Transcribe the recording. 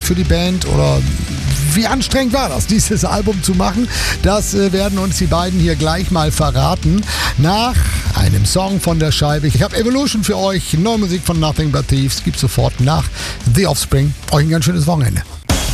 für die Band oder wie anstrengend war das, dieses Album zu machen? Das werden uns die beiden hier gleich mal verraten. Nach einem Song von der Scheibe. Ich habe Evolution für euch. Neue Musik von Nothing But Thieves. Gibt sofort nach The Offspring. Euch ein ganz schönes Wochenende.